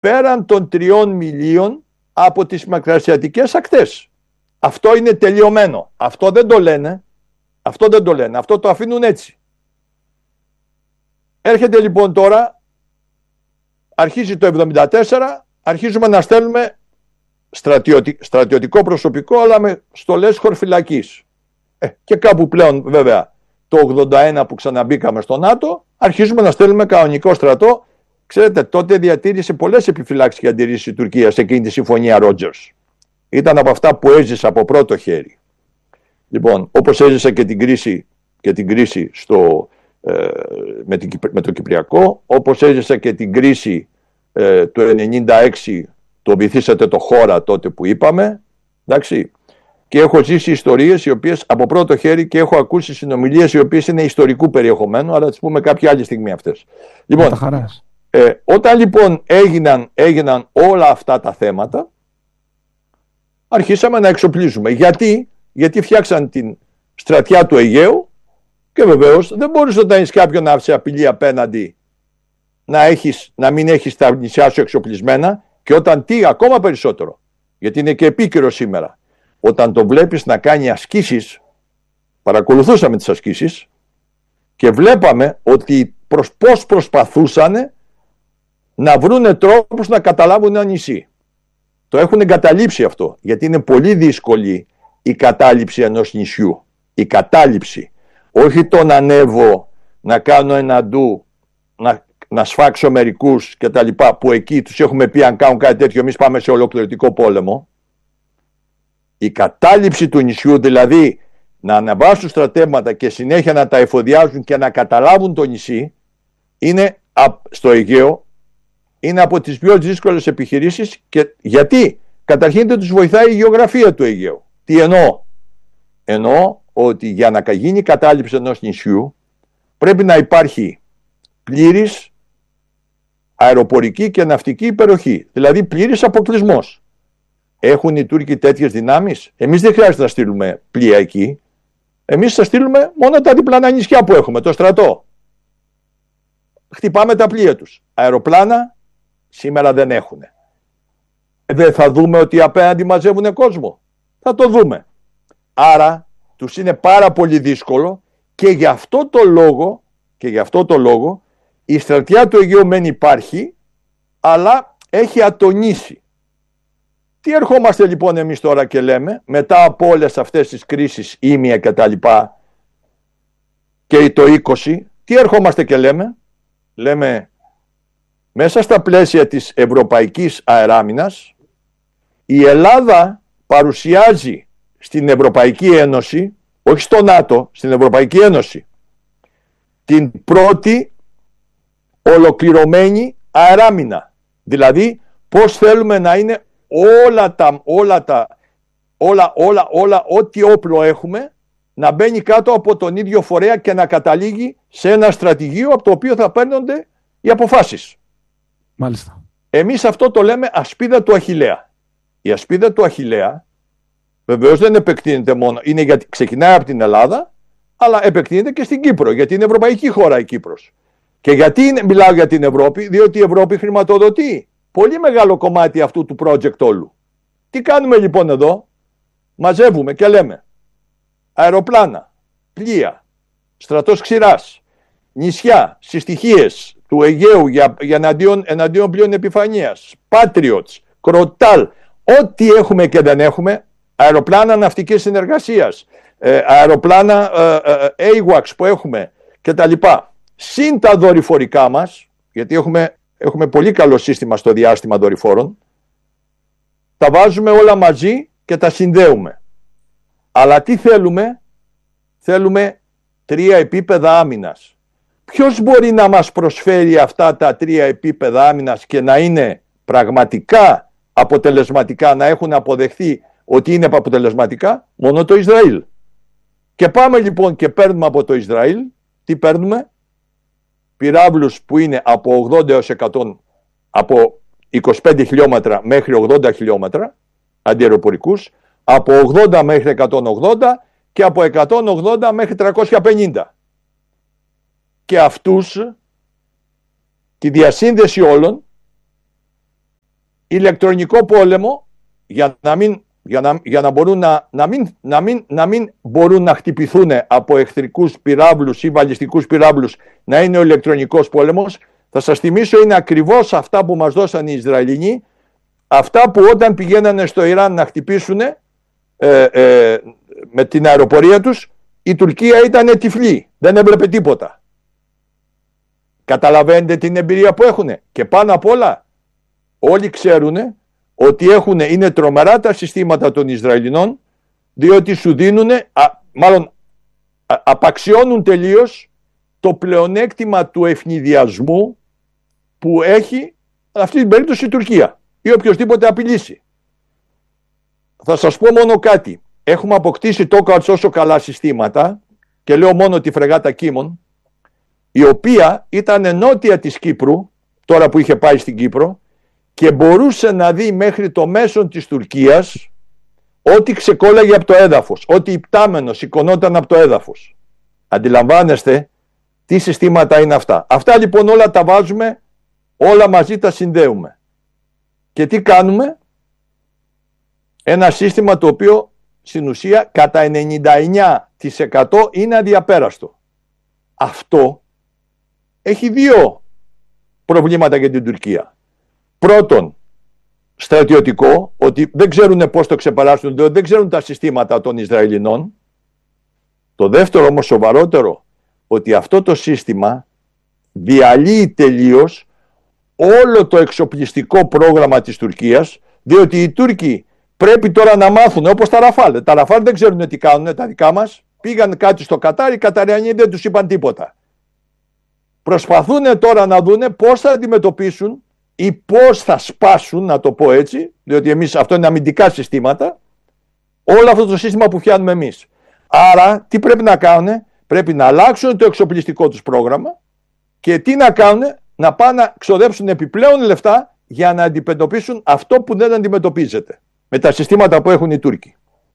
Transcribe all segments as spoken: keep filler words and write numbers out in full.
πέραν των τριών μιλίων από τις μακροασιατικές ακτές. Αυτό είναι τελειωμένο. Αυτό δεν το λένε. Αυτό δεν το λένε. Αυτό το αφήνουν έτσι. Έρχεται λοιπόν τώρα, αρχίζει το εβδομήντα τέσσερα, αρχίζουμε να στέλνουμε στρατιωτικό προσωπικό, αλλά με στολές χωρφυλακής. Ε, και κάπου πλέον βέβαια το ογδόντα ένα που ξαναμπήκαμε στο ΝΑΤΟ, αρχίζουμε να στέλνουμε κανονικό στρατό. Ξέρετε, τότε διατήρησε πολλές επιφυλάξεις και αντιρρήσεις η Τουρκία σε εκείνη τη συμφωνία Ρότζερς. Ήταν από αυτά που έζησε από πρώτο χέρι. Λοιπόν, όπως έζησε και την κρίση, και την κρίση στο, ε, με, την, με το Κυπριακό, όπως έζησε και την κρίση ε, του ενενήντα έξι, το βυθίσατε το χώρα τότε που είπαμε, εντάξει. Και έχω ζήσει ιστορίες οι οποίες από πρώτο χέρι και έχω ακούσει συνομιλίες οι οποίες είναι ιστορικού περιεχομένου, αλλά τις πούμε κάποια άλλη στιγμή αυτές. Λοιπόν, ε, όταν λοιπόν έγιναν, έγιναν όλα αυτά τα θέματα, αρχίσαμε να εξοπλίζουμε. Γιατί, Γιατί φτιάξαν την στρατιά του Αιγαίου και βεβαίως δεν μπορείς όταν έχεις κάποιον να σε απειλεί απέναντι να, έχεις, να μην έχεις τα νησιά σου εξοπλισμένα, και όταν τι ακόμα περισσότερο, γιατί είναι και επίκαιρο σήμερα, όταν το βλέπεις να κάνει ασκήσεις, παρακολουθούσαμε τις ασκήσεις και βλέπαμε ότι προς, πώς προσπαθούσαν να βρούνε τρόπους να καταλάβουν ένα νησί. Το έχουν εγκαταλείψει αυτό, γιατί είναι πολύ δύσκολη η κατάληψη ενός νησιού. Η κατάληψη. Όχι το να ανέβω, να κάνω ένα ντου, να, να σφάξω μερικούς και τα λοιπά, που εκεί τους έχουμε πει αν κάνουν κάτι τέτοιο εμείς πάμε σε ολοκληρωτικό πόλεμο. Η κατάληψη του νησιού, δηλαδή να αναβάσουν στρατεύματα και συνέχεια να τα εφοδιάζουν και να καταλάβουν το νησί, είναι στο Αιγαίο, είναι από τις πιο δύσκολες επιχειρήσεις. Και γιατί? Καταρχήν δεν τους βοηθάει η γεωγραφία του Αιγαίου. Τι εννοώ? Εννοώ ότι για να γίνει η κατάληψη ενός νησιού πρέπει να υπάρχει πλήρης αεροπορική και ναυτική υπεροχή. Δηλαδή πλήρης αποκλεισμός. Έχουν οι Τούρκοι τέτοιες δυνάμεις? Εμείς δεν χρειάζεται να στείλουμε πλοία εκεί. Εμείς θα στείλουμε μόνο τα διπλανά νησιά που έχουμε, το στρατό. Χτυπάμε τα πλοία τους. Αεροπλάνα σήμερα δεν έχουν. Δεν θα δούμε ότι απέναντι μαζεύουν κόσμο? Θα το δούμε. Άρα τους είναι πάρα πολύ δύσκολο, και γι' αυτό το λόγο, και γι' αυτό το λόγο η στρατιά του Αιγαίου μεν υπάρχει, αλλά έχει ατονίσει. Τι ερχόμαστε λοιπόν εμείς τώρα και λέμε, μετά από όλες αυτές τις κρίσεις, ήμια και τα λοιπά, και το είκοσι, τι ερχόμαστε και λέμε? Λέμε, μέσα στα πλαίσια της ευρωπαϊκής αεράμινας, η Ελλάδα παρουσιάζει στην Ευρωπαϊκή Ένωση, όχι στο ΝΑΤΟ, στην Ευρωπαϊκή Ένωση, την πρώτη ολοκληρωμένη αεράμινα. Δηλαδή, πώς θέλουμε να είναι όλα τα, όλα τα, όλα, όλα, όλα, ό,τι όπλο έχουμε, να μπαίνει κάτω από τον ίδιο φορέα και να καταλήγει σε ένα στρατηγείο από το οποίο θα παίρνονται οι αποφάσεις. Μάλιστα. Εμείς αυτό το λέμε ασπίδα του Αχιλλέα. Η ασπίδα του Αχιλλέα βεβαίως δεν επεκτείνεται μόνο, είναι γιατί ξεκινάει από την Ελλάδα, αλλά επεκτείνεται και στην Κύπρο, γιατί είναι ευρωπαϊκή χώρα η Κύπρος. Και γιατί είναι, μιλάω για την Ευρώπη? Διότι η Ευρώπη χρηματοδοτεί πολύ μεγάλο κομμάτι αυτού του project όλου. Τι κάνουμε λοιπόν εδώ? Μαζεύουμε και λέμε αεροπλάνα, πλοία, στρατός ξηράς, νησιά, συστοιχίες του Αιγαίου για, για εναντίον, εναντίον πλοίων επιφανείας, Patriots, Κροτάλ, ό,τι έχουμε και δεν έχουμε, αεροπλάνα ναυτικής συνεργασίας, ε, αεροπλάνα ε, ε, έι γουαξ που έχουμε και τα λοιπά. Συν τα δορυφορικά μας, γιατί έχουμε, έχουμε πολύ καλό σύστημα στο διάστημα δορυφόρων, τα βάζουμε όλα μαζί και τα συνδέουμε. Αλλά τι θέλουμε? Θέλουμε τρία επίπεδα άμυνας. Ποιος μπορεί να μας προσφέρει αυτά τα τρία επίπεδα άμυνας και να είναι πραγματικά αποτελεσματικά, να έχουν αποδεχθεί ότι είναι αποτελεσματικά? Μόνο το Ισραήλ. Και πάμε λοιπόν και παίρνουμε από το Ισραήλ, τι παίρνουμε? Πυράβλους που είναι από ογδόντα έως εκατό, από είκοσι πέντε χιλιόμετρα μέχρι ογδόντα χιλιόμετρα αντιαεροπορικούς, από ογδόντα μέχρι εκατόν ογδόντα και από εκατόν ογδόντα μέχρι τριακόσια πενήντα. Και αυτούς, τη διασύνδεση όλων, ηλεκτρονικό πόλεμο για να μην, για να, για να μπορούν να, να, μην, να, μην, να μην μπορούν να χτυπηθούν από εχθρικούς πυράβλους ή βαλιστικούς πυράβλους, να είναι ο ηλεκτρονικός πόλεμος. Θα σας θυμίσω, είναι ακριβώς αυτά που μας δώσαν οι Ισραηλινοί, αυτά που όταν πηγαίνανε στο Ιράν να χτυπήσουν ε, ε, με την αεροπορία τους, η Τουρκία ήταν τυφλή, δεν έβλεπε τίποτα. Καταλαβαίνετε την εμπειρία που έχουν. Και πάνω απ' όλα όλοι ξέρουν ότι έχουν, είναι τρομερά τα συστήματα των Ισραηλινών, διότι σου δίνουν, μάλλον α, απαξιώνουν τελείως το πλεονέκτημα του ευνηδιασμού που έχει αυτή την περίπτωση η Τουρκία ή οποιοσδήποτε απειλήσει. Θα σας πω μόνο κάτι. Έχουμε αποκτήσει τόσο καλά συστήματα, και λέω μόνο τη φρεγάτα Κίμων, η οποία ήταν νότια της Κύπρου, τώρα που είχε πάει στην Κύπρο, και μπορούσε να δει μέχρι το μέσον της Τουρκίας ό,τι ξεκόλλαγε από το έδαφος, ό,τι υπτάμενο σηκωνόταν από το έδαφος. Αντιλαμβάνεστε τι συστήματα είναι αυτά. Αυτά λοιπόν όλα τα βάζουμε, όλα μαζί τα συνδέουμε. Και τι κάνουμε? Ένα σύστημα το οποίο στην ουσία κατά ενενήντα εννιά τοις εκατό είναι αδιαπέραστο. Αυτό έχει δύο προβλήματα για την Τουρκία. Πρώτον, στρατιωτικό, ότι δεν ξέρουν πώς το ξεπεράσουν, δεν ξέρουν τα συστήματα των Ισραηλινών. Το δεύτερο όμως σοβαρότερο, ότι αυτό το σύστημα διαλύει τελείως όλο το εξοπλιστικό πρόγραμμα της Τουρκίας, διότι οι Τούρκοι πρέπει τώρα να μάθουν, όπως τα Ραφάλ. Τα Ραφάλ δεν ξέρουν τι κάνουν, τα δικά μας. Πήγαν κάτι στο Κατάρι, οι Καταριανοί δεν τους είπαν τίποτα. Προσπαθούν τώρα να δούνε πώς θα αντιμετωπίσουν ή πώς θα σπάσουν, να το πω έτσι, διότι εμείς αυτό είναι αμυντικά συστήματα, όλο αυτό το σύστημα που φτιάχνουμε εμείς. Άρα τι πρέπει να κάνουν? Πρέπει να αλλάξουν το εξοπλιστικό τους πρόγραμμα και τι να κάνουν? Να πάνε να ξοδέψουν επιπλέον λεφτά για να αντιμετωπίσουν αυτό που δεν αντιμετωπίζεται με τα συστήματα που έχουν οι Τούρκοι.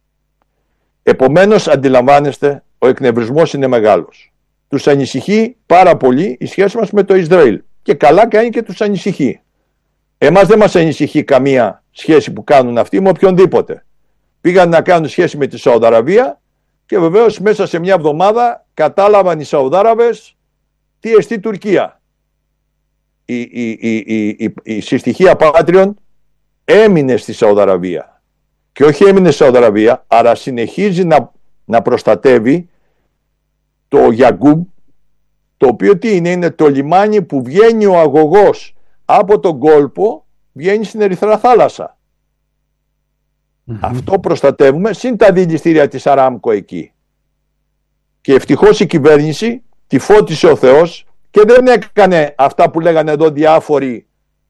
Επομένως, αντιλαμβάνεστε, ο εκνευρισμός είναι μεγάλος. Τους ανησυχεί πάρα πολύ η σχέση μας με το Ισραήλ. Και καλά κάνει και τους ανησυχεί. Εμάς δεν μας ανησυχεί καμία σχέση που κάνουν αυτοί με οποιονδήποτε. Πήγαν να κάνουν σχέση με τη Σαουδαραβία και βεβαίως μέσα σε μια εβδομάδα κατάλαβαν οι Σαουδάραβες τι εστί Τουρκία. Η, η, η, η, η, η συστοιχία Πάτριον έμεινε στη Σαουδαραβία. Και όχι έμεινε στη Σαουδαραβία, αλλά συνεχίζει να, να προστατεύει το Γιαγκούμπ, το οποίο τι είναι? Είναι το λιμάνι που βγαίνει ο αγωγός από τον κόλπο, βγαίνει στην Ερυθρά θάλασσα. Mm-hmm. Αυτό προστατεύουμε, συν τα δηληστήρια της Αράμκο εκεί. Και ευτυχώς η κυβέρνηση τη φώτισε ο Θεός και δεν έκανε αυτά που λέγανε εδώ διάφοροι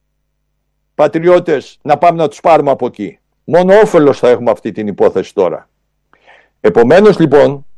πατριώτες, να πάμε να τους πάρουμε από εκεί. Μόνο όφελος θα έχουμε αυτή την υπόθεση τώρα. Επομένως λοιπόν,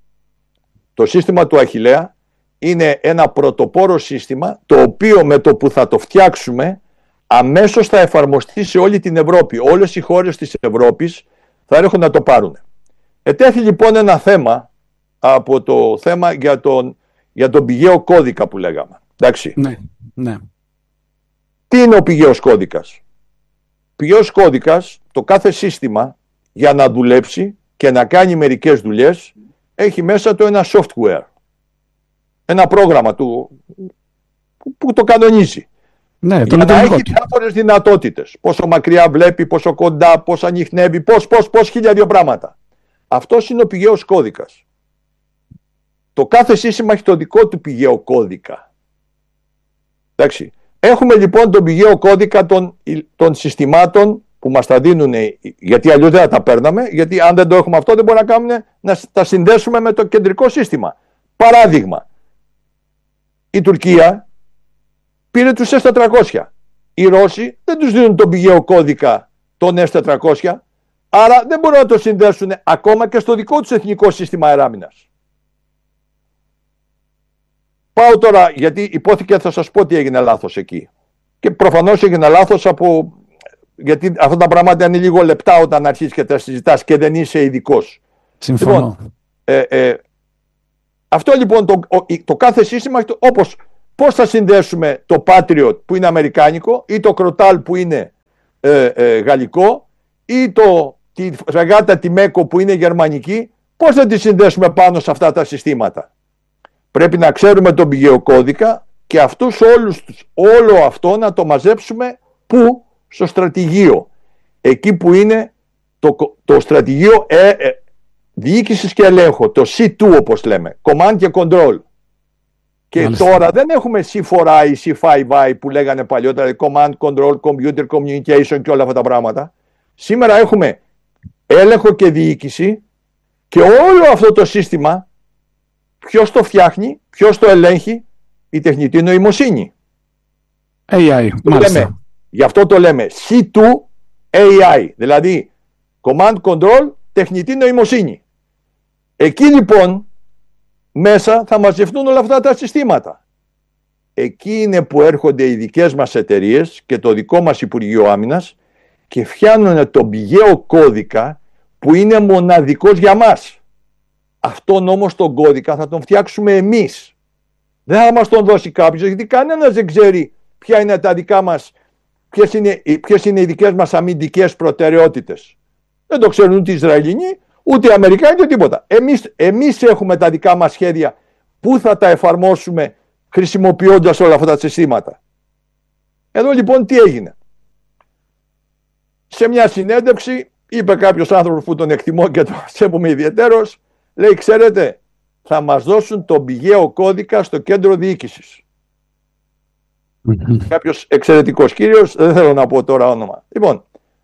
το σύστημα του Αχιλλέα είναι ένα πρωτοπόρο σύστημα, το οποίο με το που θα το φτιάξουμε αμέσως θα εφαρμοστεί σε όλη την Ευρώπη. Όλες οι χώρες της Ευρώπης θα έρχονται να το πάρουν. Ετέθη λοιπόν ένα θέμα από το θέμα για τον, για τον πηγαίο κώδικα που λέγαμε. Εντάξει. Ναι, ναι. Τι είναι ο πηγαίος κώδικας? Πηγαίος κώδικας, το κάθε σύστημα για να δουλέψει και να κάνει μερικές δουλειές έχει μέσα το ένα software. Ένα πρόγραμμα του, που το κανονίζει. Ναι, για να έχει διάφορες δυνατότητες. Πόσο μακριά βλέπει, πόσο κοντά, πόσο ανιχνεύει, πώς, πώς, πώς, χίλια δύο πράγματα. Αυτός είναι ο πηγαίος κώδικας. Το κάθε σύστημα έχει το δικό του πηγαίο κώδικα. Εντάξει. Έχουμε λοιπόν τον πηγαίο κώδικα των, των συστημάτων που μας τα δίνουν, γιατί αλλιώς δεν θα τα παίρναμε, γιατί αν δεν το έχουμε αυτό δεν μπορούμε να κάνουμε, να τα συνδέσουμε με το κεντρικό σύστημα. Παράδειγμα, η Τουρκία πήρε τους ες τετρακόσια. Οι Ρώσοι δεν τους δίνουν τον πηγαίο κώδικα των ες τετρακόσια, άρα δεν μπορούν να το συνδέσουν ακόμα και στο δικό τους εθνικό σύστημα αεράμινας. Πάω τώρα, γιατί υπόθηκε, θα σας πω τι έγινε λάθος εκεί. Και προφανώς έγινε λάθος από... γιατί αυτά τα πράγματα είναι λίγο λεπτά όταν αρχίσεις και τα συζητάς και δεν είσαι ειδικός. Συμφωνώ. Λοιπόν, ε, ε, αυτό λοιπόν το, το κάθε σύστημα, όπως πώς θα συνδέσουμε το Patriot που είναι αμερικάνικο ή το Crotal που είναι ε, ε, γαλλικό ή το, τη φρεγάτα τη Μέκο που είναι γερμανική, πώς θα τη συνδέσουμε πάνω σε αυτά τα συστήματα? Πρέπει να ξέρουμε τον πηγαίο κώδικα και αυτούς όλους, όλο αυτό να το μαζέψουμε πού? Στο στρατηγείο. Εκεί που είναι το, το στρατηγείο ε, ε, διοίκησης και ελέγχου, το σι δύο όπως λέμε, Command και Control. Και Μάλιστα. Τώρα δεν έχουμε σι φορ άι, σι φάιβ άι που λέγανε παλιότερα, Command, Control, Computer, Communication και όλα αυτά τα πράγματα. Σήμερα έχουμε έλεγχο και διοίκηση και όλο αυτό το σύστημα ποιος το φτιάχνει, ποιος το ελέγχει? Η τεχνητή νοημοσύνη. έι άι, μάλιστα. Λέμε, γι' αυτό το λέμε σι δύο έι άι, δηλαδή Command, Control, τεχνητή νοημοσύνη. Εκεί λοιπόν μέσα θα μαζευτούν όλα αυτά τα συστήματα. Εκεί είναι που έρχονται οι δικές μας εταιρείες και το δικό μας Υπουργείο Άμυνας και φτιάχνουν τον πηγαίο κώδικα που είναι μοναδικός για μας. Αυτόν όμως τον κώδικα θα τον φτιάξουμε εμείς. Δεν θα μας τον δώσει κάποιος, γιατί κανένας δεν ξέρει ποια είναι τα δικά μας, ποιες είναι, ποιες είναι οι δικές μας αμυντικές προτεραιότητες. Δεν το ξέρουν ούτε οι Ισραηλινοί, ούτε οι Αμερικάνοι, ούτε τίποτα. Εμείς, εμείς έχουμε τα δικά μας σχέδια που θα τα εφαρμόσουμε χρησιμοποιώντας όλα αυτά τα συστήματα. Εδώ λοιπόν τι έγινε? Σε μια συνέντευξη είπε κάποιος άνθρωπος που τον εκτιμώ και τον σέβομαι ιδιαιτέρως, λέει, ξέρετε, θα μας δώσουν τον πηγαίο κώδικα στο κέντρο διοίκησης. Mm-hmm. Κάποιος εξαιρετικός κύριος, δεν θέλω να πω τώρα όνομα. Λοιπόν,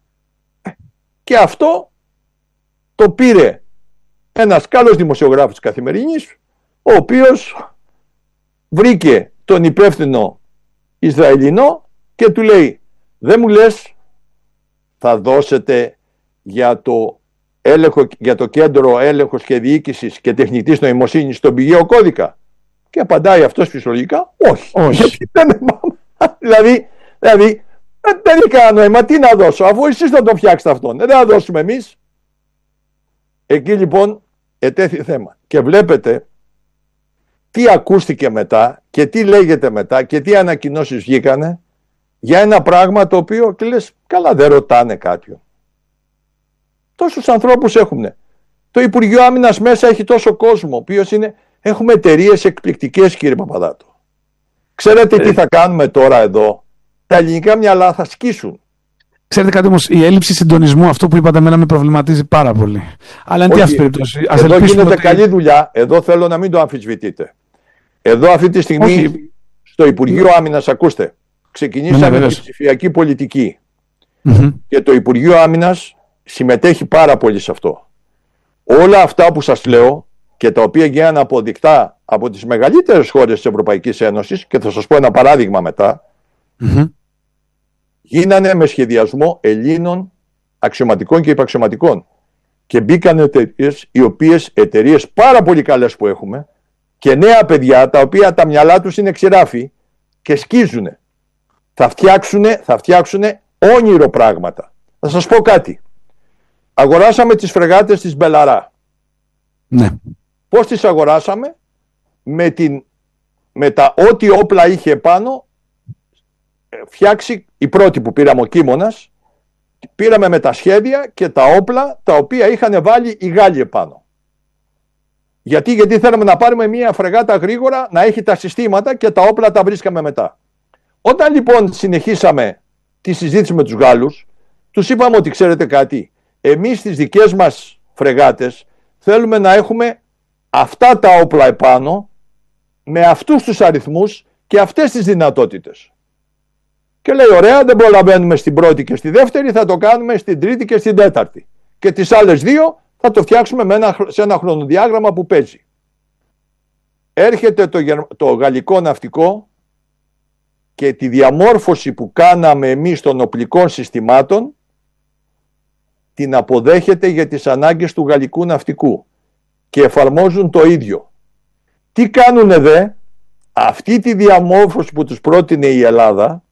και αυτό το πήρε ένας καλός δημοσιογράφος της Καθημερινής, ο οποίος βρήκε τον υπεύθυνο Ισραηλινό και του λέει, δεν μου λες θα δώσετε για το, έλεγχο, για το κέντρο έλεγχος και διοίκησης και τεχνητής νοημοσύνης τον πηγαίο κώδικα? Και απαντάει αυτός φυσιολογικά, όχι. όχι. δηλαδή, δηλαδή δεν έχει κανένα νόημα, τι να δώσω, αφού εσείς θα το φτιάξετε αυτόν, δεν θα δώσουμε εμείς. Εκεί λοιπόν ετέθη θέμα και βλέπετε τι ακούστηκε μετά και τι λέγεται μετά και τι ανακοινώσεις βγήκανε για ένα πράγμα το οποίο και λες, καλά, δεν ρωτάνε κάποιον. Τόσους ανθρώπους έχουμε. Το Υπουργείο Άμυνας μέσα έχει τόσο κόσμο, ο οποίος είναι, έχουμε εταιρείες εκπληκτικές, κύριε Παπαδάτο. Ξέρετε ε. τι θα κάνουμε τώρα εδώ? Τα ελληνικά μυαλά θα σκίσουν. Ξέρετε κάτι όμως, η έλλειψη συντονισμού, αυτό που είπατε εμένα με προβληματίζει πάρα πολύ. Αλλά εν αυτή περίπτωση. Ας εδώ γίνεται ότι... καλή δουλειά, εδώ θέλω να μην το αμφισβητείτε. Εδώ αυτή τη στιγμή όχι. Στο Υπουργείο Άμυνας, ακούστε, ξεκινήσαμε ναι, τη ψηφιακή πολιτική mm-hmm. και το Υπουργείο Άμυνας συμμετέχει πάρα πολύ σε αυτό. Όλα αυτά που σας λέω και τα οποία γίνανε αποδεικτά από τις μεγαλύτερες χώρες της Ευρωπαϊκής Ένωσης, και θα σας πω ένα παράδειγμα μετά, mm-hmm. γίνανε με σχεδιασμό Ελλήνων αξιωματικών και υπαξιωματικών. Και μπήκαν εταιρείες, οι οποίες εταιρείες πάρα πολύ καλές που έχουμε, και νέα παιδιά τα οποία τα μυαλά τους είναι ξηράφι και σκίζουνε. Θα φτιάξουνε, θα φτιάξουνε όνειρο πράγματα. Θα σας πω κάτι. Αγοράσαμε τις φρεγάτες της Μπελαρά. Ναι. Πώς τις αγοράσαμε? Με, την, με τα ό,τι όπλα είχε πάνω φτιάξει η πρώτη που πήραμε ο Κίμωνας. Πήραμε με τα σχέδια και τα όπλα τα οποία είχαν βάλει οι Γάλλοι επάνω. Γιατί, γιατί θέλαμε να πάρουμε μια φρεγάτα γρήγορα, να έχει τα συστήματα και τα όπλα τα βρίσκαμε μετά. Όταν λοιπόν συνεχίσαμε τη συζήτηση με τους Γάλλους, τους είπαμε ότι ξέρετε κάτι, εμείς στις δικές μας φρεγάτες θέλουμε να έχουμε αυτά τα όπλα επάνω, με αυτούς τους αριθμούς και αυτές τις δυνατότητες. Και λέει, ωραία, δεν προλαβαίνουμε στην πρώτη και στη δεύτερη, θα το κάνουμε στην τρίτη και στην τέταρτη. Και τις άλλες δύο θα το φτιάξουμε με ένα, σε ένα χρονοδιάγραμμα που παίζει. Έρχεται το, το γαλλικό ναυτικό και τη διαμόρφωση που κάναμε εμείς των οπλικών συστημάτων την αποδέχεται για τις ανάγκες του γαλλικού ναυτικού και εφαρμόζουν το ίδιο. Τι κάνουνε δε? Αυτή τη διαμόρφωση που τους πρότεινε η Ελλάδα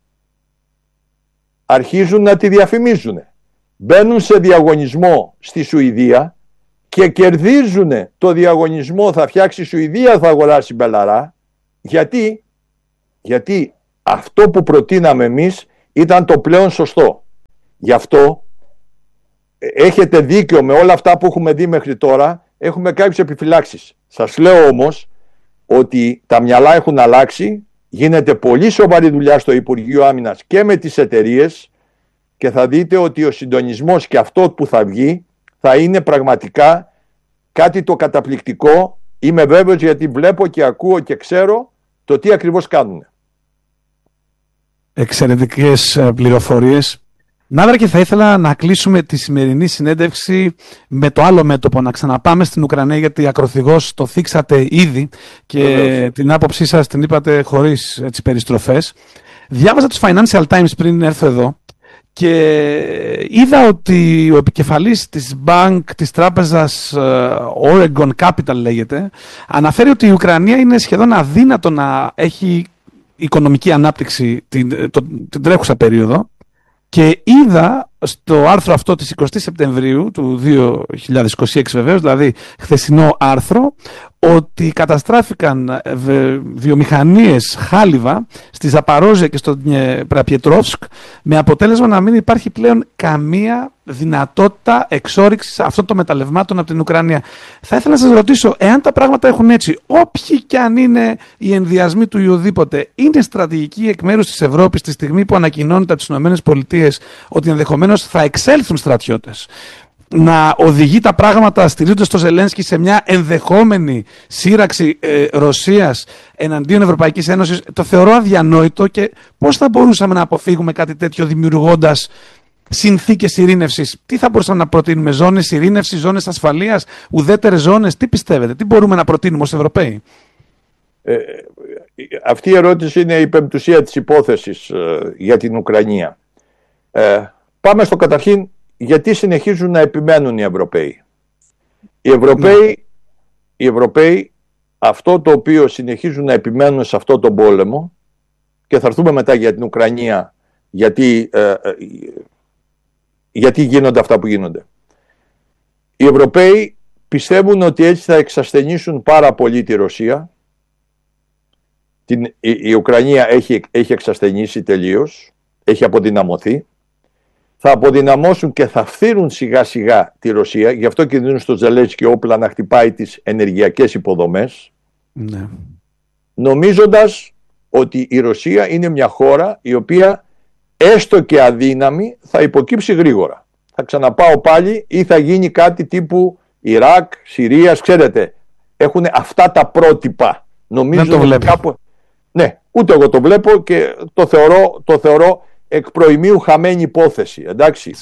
αρχίζουν να τη διαφημίζουν. Μπαίνουν σε διαγωνισμό στη Σουηδία και κερδίζουν το διαγωνισμό, θα φτιάξει η Σουηδία, θα αγοράσει Μπελαρά. Γιατί? Γιατί αυτό που προτείναμε εμείς ήταν το πλέον σωστό. Γι' αυτό έχετε δίκιο με όλα αυτά που έχουμε δει μέχρι τώρα, έχουμε κάποιες επιφυλάξεις. Σας λέω όμως ότι τα μυαλά έχουν αλλάξει, γίνεται πολύ σοβαρή δουλειά στο Υπουργείο Άμυνας και με τις εταιρείες και θα δείτε ότι ο συντονισμός και αυτό που θα βγει θα είναι πραγματικά κάτι το καταπληκτικό. Είμαι βέβαιος, γιατί βλέπω και ακούω και ξέρω το τι ακριβώς κάνουν. Εξαιρετικές πληροφορίες. Ναύρα, και θα ήθελα να κλείσουμε τη σημερινή συνέντευξη με το άλλο μέτωπο, να ξαναπάμε στην Ουκρανία, γιατί ακροθυγώς το θίξατε ήδη και Βεβαίως. Την άποψή σας την είπατε χωρίς έτσι, περιστροφές. Διάβαζα τους Financial Times πριν έρθω εδώ και είδα ότι ο επικεφαλής της bank, της τράπεζας Oregon Capital λέγεται, αναφέρει ότι η Ουκρανία είναι σχεδόν αδύνατο να έχει οικονομική ανάπτυξη την, το, την τρέχουσα περίοδο. Και είδα στο άρθρο αυτό της εικοστής Σεπτεμβρίου του δύο χιλιάδες είκοσι έξι, βεβαίως, δηλαδή χθεσινό άρθρο, ότι καταστράφηκαν βιομηχανίες χάλιβα στη Ζαπαρόζια και στο Πραπιετρόφσκ, με αποτέλεσμα να μην υπάρχει πλέον καμία δυνατότητα εξόρυξης αυτών των μεταλλευμάτων από την Ουκρανία. Θα ήθελα να σας ρωτήσω, εάν τα πράγματα έχουν έτσι, όποιοι και αν είναι οι ενδιασμοί του ή οδήποτε, είναι στρατηγική εκ μέρους της Ευρώπης τη στιγμή που ανακοινώνεται από τις ΗΠΑ ότι ενδεχομένως θα εξέλθουν στρατιώτες, να οδηγεί τα πράγματα, στηρίζοντας το Ζελένσκι, σε μια ενδεχόμενη σύραξη ε, Ρωσίας εναντίον Ευρωπαϊκής Ένωσης? Το θεωρώ αδιανόητο. Και πώς θα μπορούσαμε να αποφύγουμε κάτι τέτοιο δημιουργώντας συνθήκες ειρήνευσης? Τι θα μπορούσαμε να προτείνουμε? Ζώνες ειρήνευσης, ζώνες ασφαλείας, ουδέτερες ζώνες? Τι πιστεύετε, τι μπορούμε να προτείνουμε ως Ευρωπαίοι? Ε, αυτή η ερώτηση είναι η πεμπτουσία της υπόθεσης ε, για την Ουκρανία. Ε, πάμε στο καταρχήν. Γιατί συνεχίζουν να επιμένουν οι Ευρωπαίοι. Οι Ευρωπαίοι, ναι. οι Ευρωπαίοι αυτό το οποίο συνεχίζουν να επιμένουν σε αυτό τον πόλεμο, και θα έρθουμε μετά για την Ουκρανία, γιατί, ε, ε, γιατί γίνονται αυτά που γίνονται. Οι Ευρωπαίοι πιστεύουν ότι έτσι θα εξασθενήσουν πάρα πολύ τη Ρωσία. Την, η, η Ουκρανία έχει, έχει εξασθενήσει τελείως, έχει αποδυναμωθεί. Θα αποδυναμώσουν και θα φθείρουν σιγά σιγά τη Ρωσία. Γι' αυτό και δίνουν στο Ζελένσκι όπλα να χτυπάει τις ενεργειακές υποδομές. Ναι. Νομίζοντας ότι η Ρωσία είναι μια χώρα η οποία έστω και αδύναμη θα υποκύψει γρήγορα. Θα ξαναπάω πάλι, ή θα γίνει κάτι τύπου Ιράκ, Συρίας, ξέρετε. Έχουν αυτά τα πρότυπα. Νομίζω Δεν το βλέπω. Κάπου... Ναι, ούτε εγώ το βλέπω και το θεωρώ... Το θεωρώ εκ προημίου χαμένη υπόθεση, εντάξει.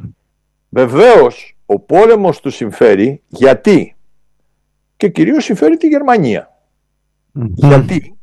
Βεβαίως ο πόλεμος του συμφέρει, γιατί? Και κυρίως συμφέρει τη Γερμανία. Mm-hmm. Γιατί?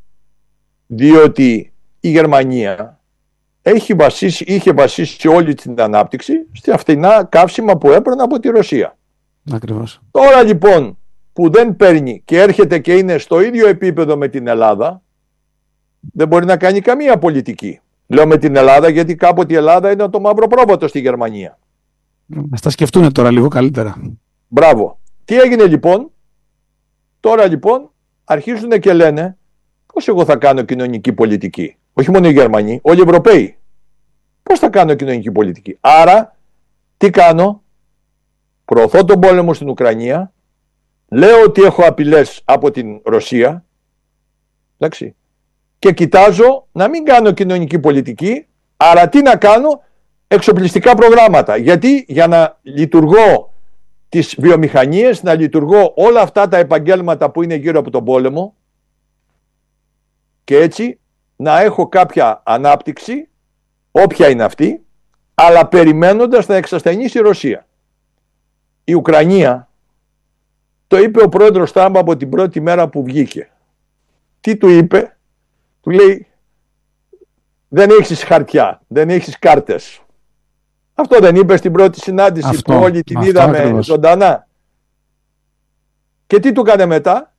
Διότι η Γερμανία έχει βασίσει, είχε βασίσει όλη την ανάπτυξη στη φτηνά καύσιμα που έπαιρνε από τη Ρωσία. Ακριβώς. Τώρα λοιπόν που δεν παίρνει και έρχεται και είναι στο ίδιο επίπεδο με την Ελλάδα, δεν μπορεί να κάνει καμία πολιτική. Λέω με την Ελλάδα γιατί κάποτε η Ελλάδα ήταν το μαύρο πρόβατο στη Γερμανία. Ας τα σκεφτούν τώρα λίγο καλύτερα. Μπράβο. Τι έγινε λοιπόν? Τώρα λοιπόν αρχίζουν και λένε πώς εγώ θα κάνω κοινωνική πολιτική? Όχι μόνο οι Γερμανοί, όλοι οι Ευρωπαίοι. Πώς θα κάνω κοινωνική πολιτική? Άρα τι κάνω? Προωθώ τον πόλεμο στην Ουκρανία, λέω ότι έχω απειλές από την Ρωσία, εντάξει, και κοιτάζω να μην κάνω κοινωνική πολιτική, άρα τι να κάνω? Εξοπλιστικά προγράμματα. Γιατί? Για να λειτουργώ τις βιομηχανίες, να λειτουργώ όλα αυτά τα επαγγέλματα που είναι γύρω από τον πόλεμο, και έτσι να έχω κάποια ανάπτυξη, όποια είναι αυτή, αλλά περιμένοντας να εξασθενήσει η Ρωσία. Η Ουκρανία, το είπε ο πρόεδρος Τραμπ από την πρώτη μέρα που βγήκε. Τι του είπε? Του λέει, δεν έχεις χαρτιά, δεν έχεις κάρτες. Αυτό δεν είπε στην πρώτη συνάντηση αυτό, που όλοι την αυτό είδαμε ακριβώς ζωντανά? Και τι του έκανε μετά?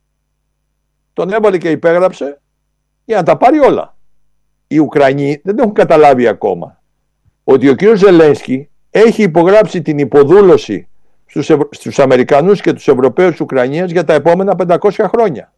Τον έβαλε και υπέγραψε για να τα πάρει όλα. Οι Ουκρανοί δεν έχουν καταλάβει ακόμα ότι ο κ. Ζελένσκι έχει υπογράψει την υποδούλωση στους, Ευ... στους Αμερικανούς και τους Ευρωπαίους Ουκρανίας για τα επόμενα πεντακόσια χρόνια.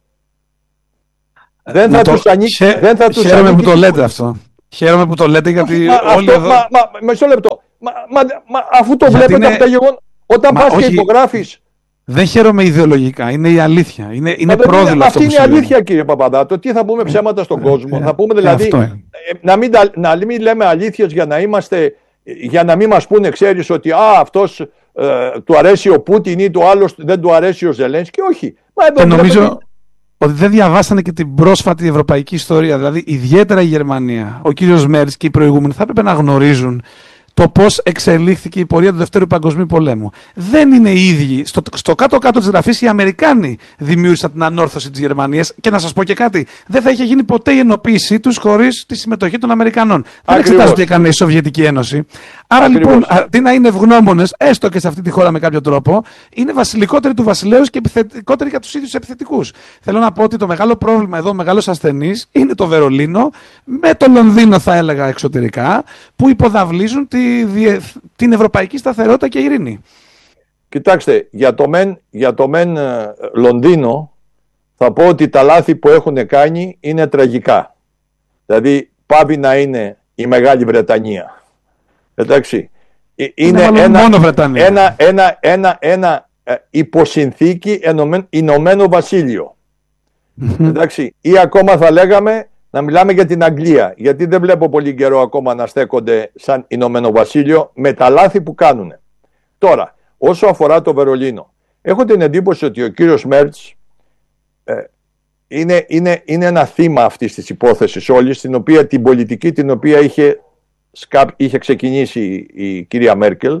Δεν θα, το... τους ανοίξει, Χε... δεν θα τους Χαίρομαι ανοίξει... που το λέτε αυτό. Χαίρομαι που το λέτε, γιατί μα, όλοι αυτό, εδώ... Μα, μα, μισό λεπτό. Μα, μα, μα αφού το βλέπετε είναι... από τα γεγονότα, όταν πας και υπογράφεις. Δεν χαίρομαι ιδεολογικά, είναι η αλήθεια. Είναι, είναι πρόδειλο αυτό. Αυτή είναι η αλήθεια, κύριε Παπαδάτο. Τι θα πούμε ψέματα στον κόσμο. Θα πούμε δηλαδή. Να μην, να μην λέμε αλήθειες για να είμαστε. Για να μην μας πούνε, ξέρεις, ότι α, αυτός ε, του αρέσει ο Πούτιν ή το άλλος δεν του αρέσει ο Ζελένσκι. Όχι. Μα εδώ και νομίζω βλέπετε... ότι δεν διαβάσανε και την πρόσφατη ευρωπαϊκή ιστορία. Δηλαδή, ιδιαίτερα η Γερμανία, ο κύριος Μέρτς και οι προηγούμενοι θα έπρεπε να γνωρίζουν το πώς εξελίχθηκε η πορεία του Δευτέρου Παγκοσμίου Πολέμου. Δεν είναι οι ίδιοι. Στο, στο κάτω-κάτω της γραφής οι Αμερικάνοι δημιούργησαν την ανόρθωση της Γερμανίας και να σας πω και κάτι. Δεν θα είχε γίνει ποτέ η ενοποίησή τους χωρίς τη συμμετοχή των Αμερικανών. Ακριβώς. Δεν εξετάζω τι έκανε η Σοβιετική Ένωση. Άρα Ακριβώς. λοιπόν, αντί να είναι ευγνώμονες, έστω και σε αυτή τη χώρα με κάποιο τρόπο, είναι βασιλικότεροι του βασιλέως και επιθετικότεροι για τους ίδιους τους επιθετικούς. Θέλω να πω ότι το μεγάλο πρόβλημα εδώ, ο μεγάλος ασθενής, είναι το Βερολίνο, με το Λονδίνο θα έλεγα εξωτερικά, που υποδαβλίζουν τη την ευρωπαϊκή σταθερότητα και ειρήνη. Κοιτάξτε, για το μεν, για το μεν Λονδίνο θα πω ότι τα λάθη που έχουν κάνει είναι τραγικά. Δηλαδή πάβει να είναι η Μεγάλη Βρετανία. Εντάξει. Είναι, είναι ένα, μόνο Βρετανία. Ένα, ένα, ένα, ένα υποσυνθήκη Ηνωμένο Βασίλειο. Εντάξει. Ή ακόμα θα λέγαμε να μιλάμε για την Αγγλία, γιατί δεν βλέπω πολύ καιρό ακόμα να στέκονται σαν Ηνωμένο Βασίλειο με τα λάθη που κάνουν. Τώρα, όσο αφορά το Βερολίνο, έχω την εντύπωση ότι ο κύριος Μέρτς ε, είναι, είναι, είναι ένα θύμα αυτής της υπόθεσης όλης, την οποία, την πολιτική την οποία είχε, είχε ξεκινήσει η, η κυρία Μέρκελ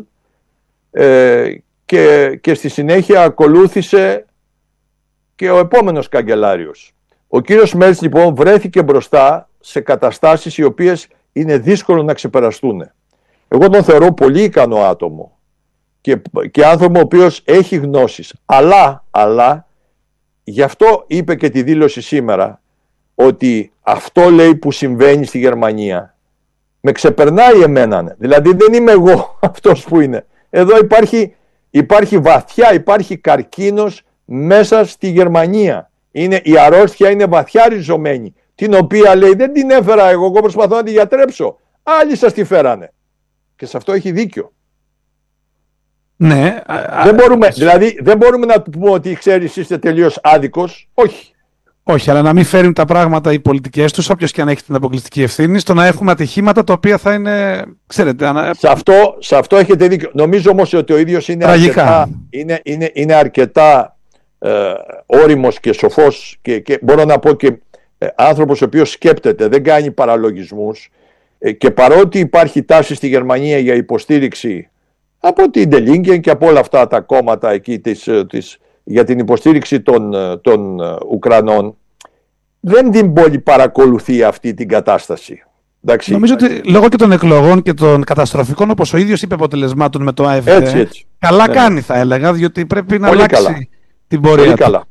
ε, και, και στη συνέχεια ακολούθησε και ο επόμενος καγκελάριος. Ο κύριος Μέρτς λοιπόν βρέθηκε μπροστά σε καταστάσεις οι οποίες είναι δύσκολο να ξεπεραστούν. Εγώ τον θεωρώ πολύ ικανό άτομο και, και άνθρωπο ο οποίος έχει γνώσεις. Αλλά, αλλά, γι' αυτό είπε και τη δήλωση σήμερα ότι αυτό λέει που συμβαίνει στη Γερμανία με ξεπερνάει εμένα. Δηλαδή δεν είμαι εγώ αυτός που είναι. Εδώ υπάρχει, υπάρχει βαθιά, υπάρχει καρκίνος μέσα στη Γερμανία. Είναι, η αρρώστια είναι βαθιά ριζωμένη, την οποία λέει δεν την έφερα εγώ, εγώ προσπαθώ να τη γιατρέψω. Άλλοι σας τη φέρανε. Και σε αυτό έχει δίκιο. Ναι. Δεν μπορούμε, δηλαδή δεν μπορούμε να πούμε ότι ξέρεις είστε τελείως άδικος. Όχι. Όχι, αλλά να μην φέρουν τα πράγματα οι πολιτικές τους, όποιος και αν έχει την αποκλειστική ευθύνη, στο να έχουμε ατυχήματα τα οποία θα είναι, ξέρετε... Ανα... Σε, αυτό, σε αυτό έχετε δίκιο. Νομίζω όμως ότι ο ίδιος είναι αρκετά, είναι, είναι, είναι αρκετά ε, όριμος και σοφός και, και μπορώ να πω και ε, άνθρωπος ο οποίος σκέπτεται, δεν κάνει παραλογισμούς ε, και παρότι υπάρχει τάση στη Γερμανία για υποστήριξη από την Der Linke και από όλα αυτά τα κόμματα εκεί της, της, για την υποστήριξη των, των Ουκρανών, δεν την πολύ παρακολουθεί αυτή την κατάσταση. Εντάξει. Νομίζω ότι λόγω και των εκλογών και των καταστροφικών, όπως ο ίδιος είπε, αποτελεσμάτων με το ΑΕΦΔ, έτσι, έτσι. καλά ναι. κάνει θα έλεγα, διότι πρέπει να πολύ αλλάξει καλά. την πορεία πολύ του. Καλά.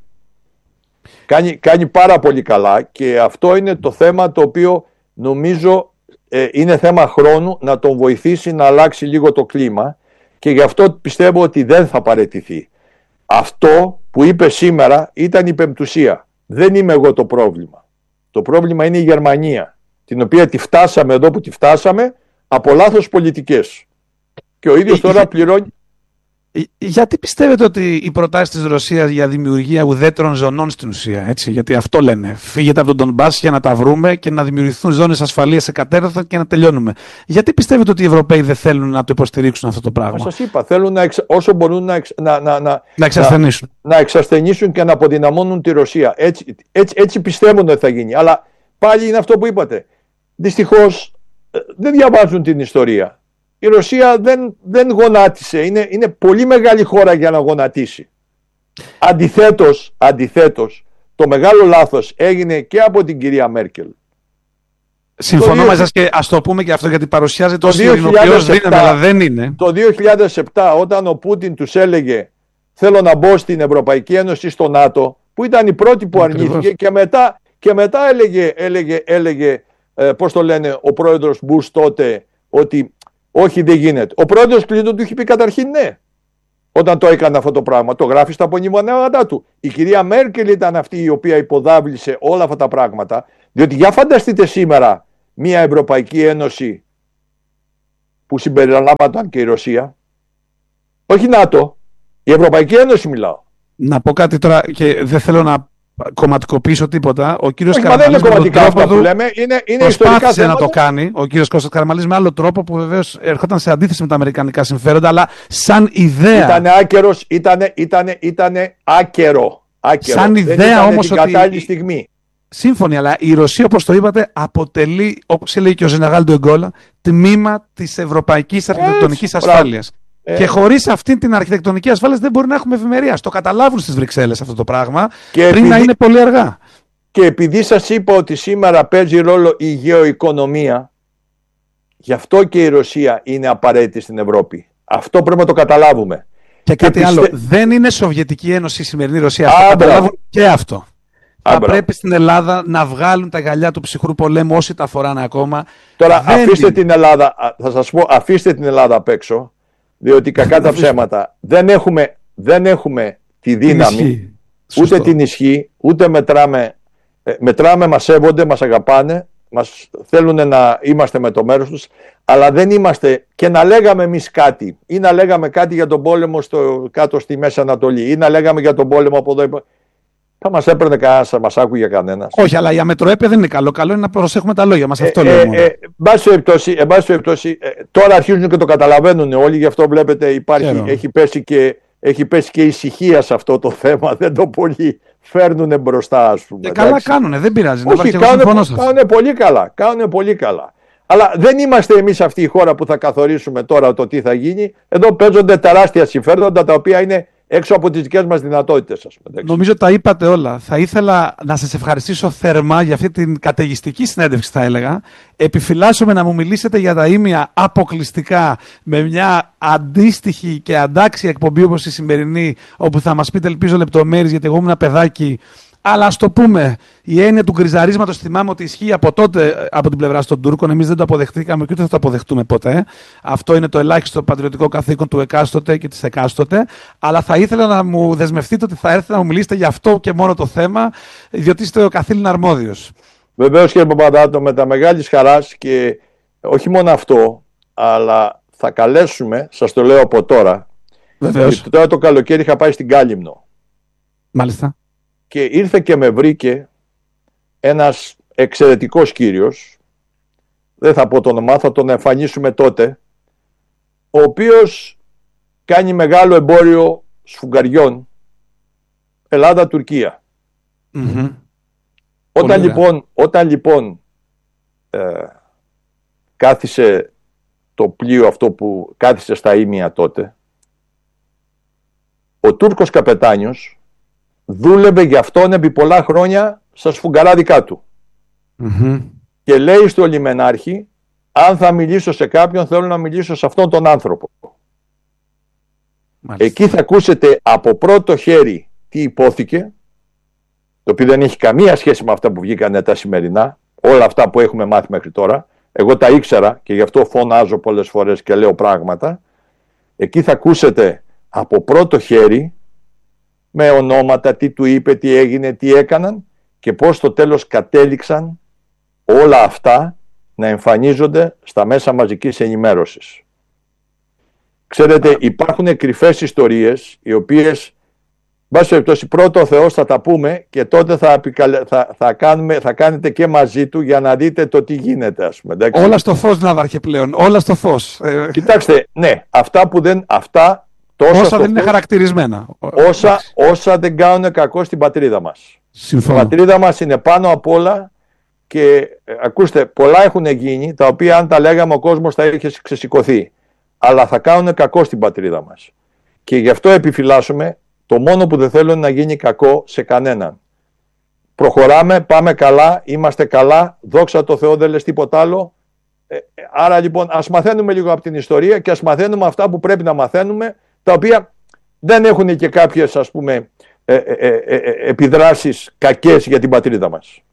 Κάνει, κάνει πάρα πολύ καλά και αυτό είναι το θέμα το οποίο νομίζω ε, είναι θέμα χρόνου να τον βοηθήσει να αλλάξει λίγο το κλίμα και γι' αυτό πιστεύω ότι δεν θα παραιτηθεί. Αυτό που είπε σήμερα ήταν η πεμπτουσία. Δεν είμαι εγώ το πρόβλημα. Το πρόβλημα είναι η Γερμανία, την οποία τη φτάσαμε εδώ που τη φτάσαμε από λάθος πολιτικές. Και ο ίδιος τώρα πληρώνει... Γιατί πιστεύετε ότι οι προτάσεις της Ρωσίας για δημιουργία ουδέτερων ζωνών στην ουσία, έτσι, γιατί αυτό λένε, φύγετε από τον Ντονμπάς για να τα βρούμε και να δημιουργηθούν ζώνες ασφαλείας σε κατέρωθα και να τελειώνουμε. Γιατί πιστεύετε ότι οι Ευρωπαίοι δεν θέλουν να το υποστηρίξουν αυτό το πράγμα? Σας είπα, θέλουν να εξ, όσο μπορούν να, εξ, να, να, να, να, εξασθενήσουν. να, να εξασθενήσουν και να αποδυναμώνουν τη Ρωσία. Έτσι, έτσι, έτσι πιστεύουν ότι θα γίνει. Αλλά πάλι είναι αυτό που είπατε. Δυστυχώς δεν διαβάζουν την ιστορία. Η Ρωσία δεν, δεν γονάτισε. Είναι, είναι πολύ μεγάλη χώρα για να γονατίσει. Αντιθέτως, αντιθέτως, το μεγάλο λάθος έγινε και από την κυρία Μέρκελ. Συμφωνώ μαζί σας και ας το πούμε και αυτό γιατί παρουσιάζεται ως ειρηνοποιός δύναμη, αλλά δεν είναι. Το δύο χιλιάδες επτά όταν ο Πούτιν τους έλεγε θέλω να μπω στην Ευρωπαϊκή Ένωση, στο ΝΑΤΟ, που ήταν η πρώτη που αρνήθηκε και μετά, και μετά έλεγε, έλεγε, έλεγε ε, πώς το λένε, ο πρόεδρος Μπούς τότε ότι όχι, δεν γίνεται. Ο πρόεδρος Κλίντον του είχε πει καταρχήν ναι. Όταν το έκανε αυτό το πράγμα, το γράφει στα απονείμωνα του. Η κυρία Μέρκελ ήταν αυτή η οποία υποδάβλησε όλα αυτά τα πράγματα. Διότι για φανταστείτε σήμερα μια Ευρωπαϊκή Ένωση που συμπεριλαμβάνονταν και η Ρωσία. Όχι ΝΑΤΟ, η Ευρωπαϊκή Ένωση μιλάω. Να πω κάτι τώρα και δεν θέλω να κομματικοποιήσω τίποτα. Ο κύριος Καραμανλής δεν είναι κομματικά αυτά που λέμε, είναι, είναι ιστορικά θέματα. Να το κάνει ο κύριος Κώστας Καραμανλής με άλλο τρόπο που βεβαίως ερχόταν σε αντίθεση με τα αμερικανικά συμφέροντα, αλλά σαν ιδέα. Ήτανε άκερος, ήτανε, ήτανε, ήτανε άκερο. άκερο. Σαν δεν ιδέα όμως την ότι. Κατάλληλη στιγμή. Σύμφωνοι, αλλά η Ρωσία, όπως το είπατε, αποτελεί, όπως έλεγε και ο Ζενεγάλ Ντογκόλα, τμήμα της ευρωπαϊκής αρχιτεκτονικής ασφάλειας. Ε. Και χωρίς αυτή την αρχιτεκτονική ασφάλεια δεν μπορεί να έχουμε ευημερία. Το καταλάβουν στις Βρυξέλλες αυτό το πράγμα, και πριν επειδή, να είναι πολύ αργά. Και επειδή σας είπα ότι σήμερα παίζει ρόλο η γεωοικονομία, γι' αυτό και η Ρωσία είναι απαραίτητη στην Ευρώπη. Αυτό πρέπει να το καταλάβουμε. Και, και κάτι πιστε... άλλο. Δεν είναι Σοβιετική Ένωση η σημερινή Ρωσία. Αυτό καταλάβουν και αυτό. Θα πρέπει στην Ελλάδα να βγάλουν τα γυαλιά του ψυχρού πολέμου όσοι τα φοράνε ακόμα. Τώρα δεν αφήστε είναι. την Ελλάδα, θα σας πω, αφήστε την Ελλάδα απ' έξω. Διότι κακά τα ψέματα δεν έχουμε, δεν έχουμε τη δύναμη, την ούτε την ισχύ, ούτε μετράμε, μετράμε, μας σέβονται, μας αγαπάνε, μας θέλουν να είμαστε με το μέρος τους, αλλά δεν είμαστε, και να λέγαμε εμείς κάτι, ή να λέγαμε κάτι για τον πόλεμο στο, κάτω στη Μέση Ανατολή, ή να λέγαμε για τον πόλεμο από εδώ, θα μας έπαιρνε κανένας, θα μας άκουγε κανένας. Όχι, αλλά η αμετροέπεια δεν είναι καλό. Καλό είναι να προσέχουμε τα λόγια μας. Αυτό ε, λέω. Εν ε, πάση περιπτώσει, ε, τώρα αρχίζουν και το καταλαβαίνουν όλοι, γι' αυτό βλέπετε υπάρχει, έχει, πέσει και, έχει πέσει και ησυχία σε αυτό το θέμα. Δεν το πολύ φέρνουν μπροστά, ας πούμε. Και καλά κάνουνε, δεν πειράζει. Όχι, κάνουν πολύ καλά. Κάνουν πολύ καλά. Αλλά δεν είμαστε εμείς αυτή η χώρα που θα καθορίσουμε τώρα το τι θα γίνει. Εδώ παίζονται τεράστια συμφέροντα τα οποία είναι έξω από τις δικές μας δυνατότητες, ας πούμε. Νομίζω τα είπατε όλα. Θα ήθελα να σας ευχαριστήσω θερμά για αυτή την καταιγιστική συνέντευξη, θα έλεγα. Επιφυλάσσομαι να μου μιλήσετε για τα ήμια αποκλειστικά με μια αντίστοιχη και αντάξια εκπομπή όπως η σημερινή, όπου θα μας πείτε, ελπίζω, λεπτομέρειες, γιατί εγώ ήμουν ένα παιδάκι. Αλλά ας το πούμε, η έννοια του γκριζαρίσματος θυμάμαι ότι ισχύει από τότε από την πλευρά των Τούρκων. Εμείς δεν το αποδεχτήκαμε και ούτε θα το αποδεχτούμε ποτέ. Αυτό είναι το ελάχιστο πατριωτικό καθήκον του εκάστοτε και της εκάστοτε. Αλλά θα ήθελα να μου δεσμευτείτε ότι θα έρθετε να μου μιλήσετε για αυτό και μόνο το θέμα, διότι είστε ο καθήλυνα αρμόδιος. Βεβαίως, κύριε Παπαδάτο, με τα μεγάλης χαράς, και όχι μόνο αυτό, αλλά θα καλέσουμε, σας το λέω από τώρα. Βεβαίως. Τώρα το καλοκαίρι είχα πάει στην Κάλυμνο. Μάλιστα. Και ήρθε και με βρήκε ένας εξαιρετικός κύριος, δεν θα πω το όνομά, θα τον εμφανίσουμε τότε, ο οποίος κάνει μεγάλο εμπόριο σφουγγαριών Ελλάδα-Τουρκία. Mm-hmm. Όταν, λοιπόν, όταν λοιπόν ε, κάθισε το πλοίο αυτό που κάθισε στα Ήμια τότε, ο Τούρκος καπετάνιος δούλευε για αυτόν επί πολλά χρόνια στα σφουγγαράδικα του. Mm-hmm. Και λέει στο λιμενάρχη, αν θα μιλήσω σε κάποιον, θέλω να μιλήσω σε αυτόν τον άνθρωπο. Μάλιστα. Εκεί θα ακούσετε από πρώτο χέρι τι υπόθηκε, το οποίο δεν έχει καμία σχέση με αυτά που βγήκανε τα σημερινά, όλα αυτά που έχουμε μάθει μέχρι τώρα. Εγώ τα ήξερα και γι' αυτό φωνάζω πολλές φορές και λέω πράγματα. Εκεί θα ακούσετε από πρώτο χέρι, με ονόματα, τι του είπε, τι έγινε, τι έκαναν, και πώς στο τέλος κατέληξαν όλα αυτά να εμφανίζονται στα μέσα μαζικής ενημέρωσης. Ξέρετε, υπάρχουν κρυφές ιστορίες, οι οποίες, βάσει περιπτώσει, πρώτο ο Θεός θα τα πούμε, και τότε θα, θα, θα, κάνουμε, θα κάνετε και μαζί του για να δείτε το τι γίνεται, ας πούμε. Εντάξει. Όλα στο φως, Ναύαρχε, πλέον. Όλα στο φως. Κοιτάξτε, ναι, αυτά που δεν... Αυτά, όσα δεν φως, είναι χαρακτηρισμένα. Όσα, όσα δεν κάνουν κακό στην πατρίδα μας. Συμφωνώ. Η πατρίδα μας είναι πάνω απ' όλα, και ακούστε, πολλά έχουν γίνει, τα οποία αν τα λέγαμε ο κόσμος θα είχε ξεσηκωθεί. Αλλά θα κάνουν κακό στην πατρίδα μας. Και γι' αυτό επιφυλάσσουμε, το μόνο που δεν θέλω είναι να γίνει κακό σε κανέναν. Προχωράμε, πάμε καλά, είμαστε καλά, δόξα τω Θεώ, δεν λες τίποτα άλλο. Ε, άρα λοιπόν ας μαθαίνουμε λίγο από την ιστορία και ας μαθαίνουμε αυτά που πρέπει να μαθαίνουμε, τα οποία δεν έχουν και κάποιες, ας πούμε, ε, ε, ε, ε, επιδράσεις κακές για την πατρίδα μας.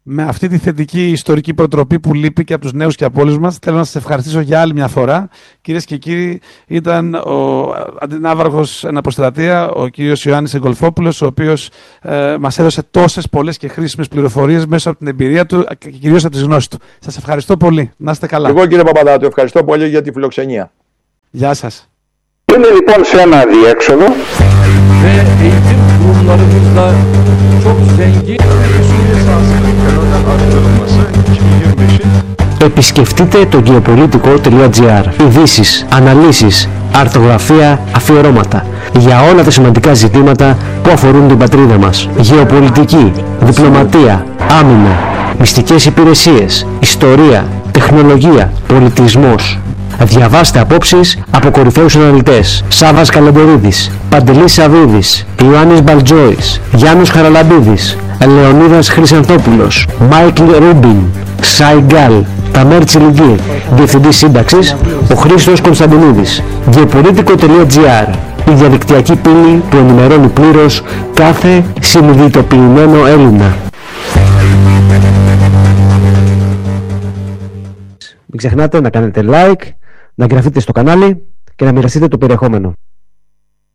Με αυτή τη θετική ιστορική προτροπή που λείπει και από τους νέους και από όλους μας, θέλω να σας ευχαριστήσω για άλλη μια φορά. Κυρίες και κύριοι, ήταν ο αντινάβαρχος Εναποστρατεία, ο κύριος Ιωάννης Εγκολφόπουλος, ο οποίος ε, μας έδωσε τόσες πολλές και χρήσιμες πληροφορίες μέσα από την εμπειρία του και κυρίως από τις γνώσεις του. Σας ευχαριστώ πολύ. Να είστε καλά. Εγώ, κύριε Παπαδάτου, ευχαριστώ πολύ για τη φιλοξενία. Γεια σας. Είναι λοιπόν σε ένα αδιέξοδο. Ve eğitim kurumlarımızda çok zengin Επισκεφτείτε το geopolitico τελεία gr. Ειδήσεις, αναλύσεις, αρθογραφία, αφιερώματα για όλα τα σημαντικά ζητήματα που αφορούν την πατρίδα μας. Γεωπολιτική, διπλωματία, άμυνα, μυστικές υπηρεσίες, ιστορία, τεχνολογία, πολιτισμός. Διαβάστε απόψεις από κορυφαίους αναλυτές: Σάββας Καλεντερίδης, Παντελής Σαββίδης, Ιωάννης Μπαλτζόης, Γιάννους Χαραλαμπίδης, Λεωνίδας Χρυσανθόπουλος, Μάικλ Ρούμπιν, Σάιγκάλ, Ταμέρ Τσιλιγκή. Διευθυντής σύνταξης ο Χρήστος Κωνσταντινίδης. geopolitico τελεία gr, η διαδικτυακή πύλη που ενημερώνει πλήρως κάθε συνειδητοποιημένο Έλληνα. Μην ξεχνάτε να κάνετε like, να εγγραφείτε στο κανάλι και να μοιραστείτε το περιεχόμενο.